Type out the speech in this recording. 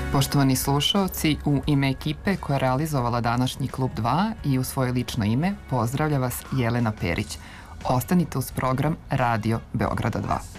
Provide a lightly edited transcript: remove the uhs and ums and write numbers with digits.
Poštovani slušaoci, u ime ekipe koja je realizovala današnji Klub 2 i u svoje lično ime pozdravlja vas Jelena Perić. Ostanite uz program Radio Beograda 2.